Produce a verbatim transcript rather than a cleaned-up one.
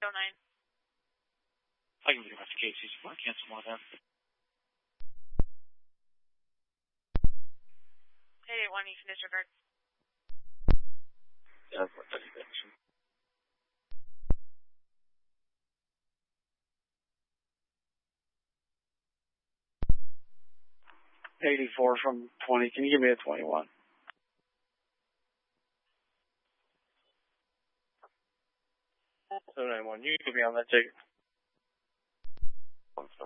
oh nine. I can get back to Casey's if I cancel more of that. eight eight one, you can disregard. Yeah, that's what that's it. eighty-four from twenty. Can you give me a twenty-one? seven nine one, you can give me on that ticket.